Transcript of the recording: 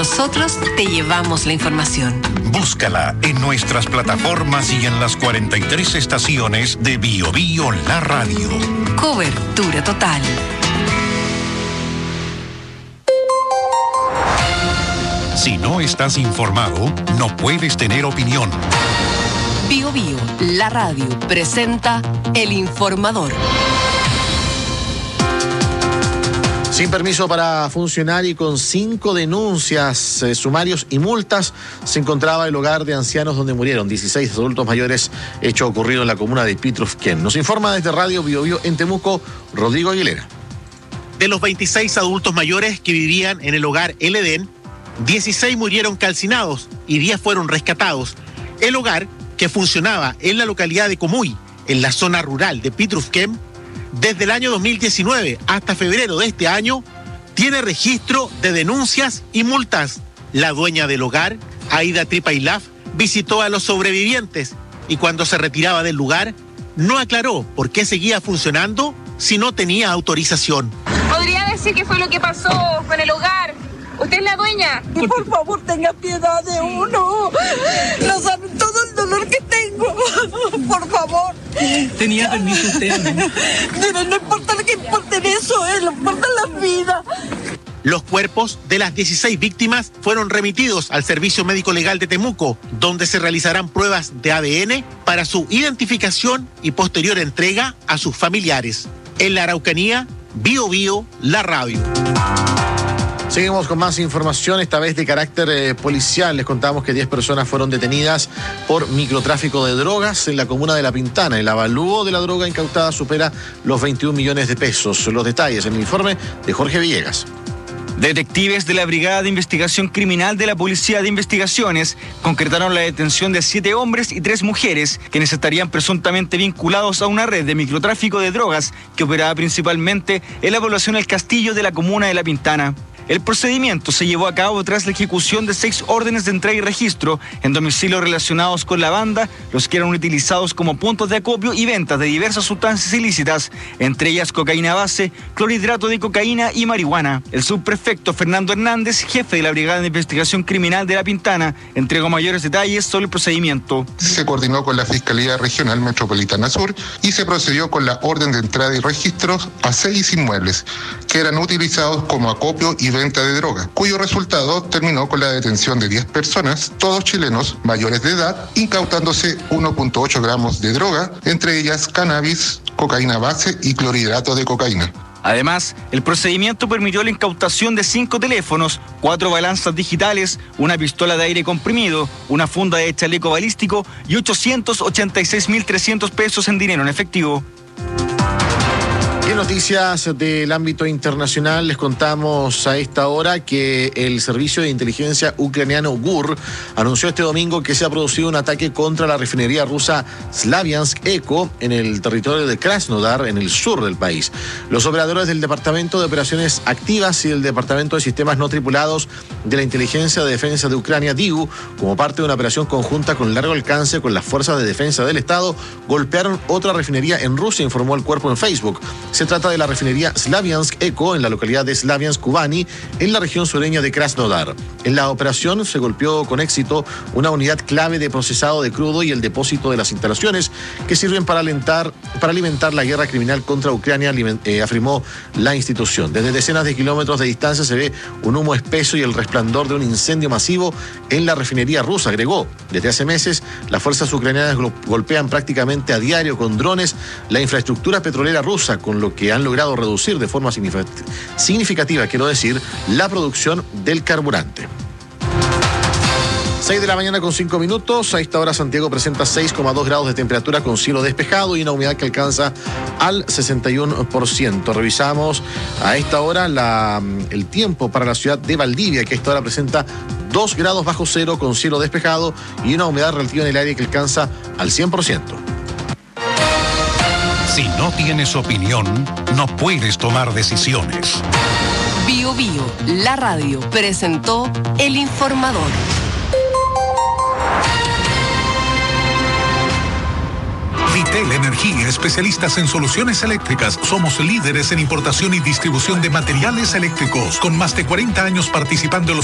Nosotros te llevamos la información. Búscala en nuestras plataformas y en las 43 estaciones de Bio Bio La Radio. Cobertura total. Si no estás informado, no puedes tener opinión. Bio Bio La Radio presenta El Informador. Sin permiso para funcionar y con 5 denuncias, sumarios y multas, se encontraba el hogar de ancianos donde murieron 16 adultos mayores, hecho ocurrido en la comuna de Pitrufquén. Nos informa desde Radio Bio Bio en Temuco, Rodrigo Aguilera. De los 26 adultos mayores que vivían en el hogar El Edén, 16 murieron calcinados y 10 fueron rescatados. El hogar, que funcionaba en la localidad de Comuy, en la zona rural de Pitrufquén, desde el año 2019 hasta febrero de este año, tiene registro de denuncias y multas. La dueña del hogar, Aida Tripailaf, visitó a los sobrevivientes y cuando se retiraba del lugar, no aclaró por qué seguía funcionando si no tenía autorización. ¿Podría decir qué fue lo que pasó con el hogar? ¿Usted es la dueña? Y por favor tenga piedad de uno. No saben todo el dolor que tengo. Por favor. ¿Tenía permiso usted? No importa lo que importa en eso, no importa la vida. Los cuerpos de las 16 víctimas fueron remitidos al Servicio Médico Legal de Temuco, donde se realizarán pruebas de ADN para su identificación y posterior entrega a sus familiares. En la Araucanía, Bio Bio La Radio. Seguimos con más información, esta vez de carácter policial. Les contamos que 10 personas fueron detenidas por microtráfico de drogas en la comuna de La Pintana. El avalúo de la droga incautada supera los 21 millones de pesos. Los detalles en el informe de Jorge Villegas. Detectives de la Brigada de Investigación Criminal de la Policía de Investigaciones concretaron la detención de 7 hombres y 3 mujeres, quienes estarían presuntamente vinculados a una red de microtráfico de drogas que operaba principalmente en la población El Castillo de la comuna de La Pintana. El procedimiento se llevó a cabo tras la ejecución de 6 órdenes de entrega y registro en domicilios relacionados con la banda, los que eran utilizados como puntos de acopio y ventas de diversas sustancias ilícitas, entre ellas cocaína base, clorhidrato de cocaína y marihuana. El subprefecto Fernando Hernández, jefe de la Brigada de Investigación Criminal de La Pintana, entregó mayores detalles sobre el procedimiento. Se coordinó con la Fiscalía Regional Metropolitana Sur y se procedió con la orden de entrada y registro a 6 inmuebles que eran utilizados como acopio y venta de droga, cuyo resultado terminó con la detención de 10 personas, todos chilenos mayores de edad, incautándose 1.8 gramos de droga, entre ellas cannabis, cocaína base y clorhidrato de cocaína. Además, el procedimiento permitió la incautación de 5 teléfonos, 4 balanzas digitales, una pistola de aire comprimido, una funda de chaleco balístico y 886.300 pesos en dinero en efectivo. Y en noticias del ámbito internacional les contamos a esta hora que el servicio de inteligencia ucraniano GUR anunció este domingo que se ha producido un ataque contra la refinería rusa Slaviansk Eco en el territorio de Krasnodar, en el sur del país. Los operadores del Departamento de Operaciones Activas y del Departamento de Sistemas No Tripulados de la Inteligencia de Defensa de Ucrania, DIU, como parte de una operación conjunta con largo alcance con las fuerzas de defensa del Estado, golpearon otra refinería en Rusia, informó el cuerpo en Facebook. Se trata de la refinería Slaviansk Eco en la localidad de Slaviansk Kubani, en la región sureña de Krasnodar. En la operación se golpeó con éxito una unidad clave de procesado de crudo y el depósito de las instalaciones que sirven para alimentar la guerra criminal contra Ucrania, afirmó la institución. Desde decenas de kilómetros de distancia se ve un humo espeso y el resplandor de un incendio masivo en la refinería rusa, agregó. Desde hace meses, las fuerzas ucranianas golpean prácticamente a diario con drones la infraestructura petrolera rusa, con lo que han logrado reducir de forma significativa, la producción del carburante. 6 de la mañana con 5 minutos. A esta hora Santiago presenta 6,2 grados de temperatura con cielo despejado y una humedad que alcanza al 61%. Revisamos a esta hora el tiempo para la ciudad de Valdivia, que a esta hora presenta 2 grados bajo cero con cielo despejado y una humedad relativa en el aire que alcanza al 100%. Si no tienes opinión, no puedes tomar decisiones. Bio Bio La Radio presentó El Informador. Vitel Energía, especialistas en soluciones eléctricas. Somos líderes en importación y distribución de materiales eléctricos, con más de 40 años participando en los